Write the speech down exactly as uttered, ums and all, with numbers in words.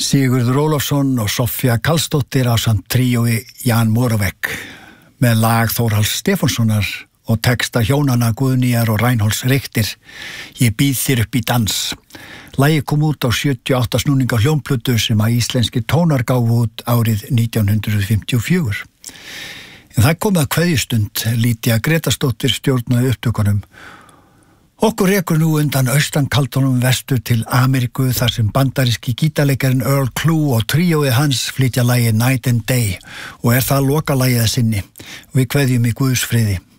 Sigurður Ólafsson og Soffía Karlsdóttir ásamt tríói Jan Moravec með lag Þórhalls Stefánssonar og texta hjónanna Guðnýjar og Reinholds Richter, Ég býð þér upp í dans. Lagið kom út á sjötíu og átta snúninga hljómplötu sem að íslenski tónar gáfu út árið nítján hundruð fimmtíu og fjögur. En það kom að kveðjustund, Lýdía Grétarsdóttir stjórnaði upptökunum. Okkur rekur nú undan austankaldunum vestur til Ameríku þar sem bandaríski gítarleikarinn Earl Klugh og tríóið hans flytja lagið Night and Day og er það lokalagið að sinni. Við kveðjum í Guðs friði.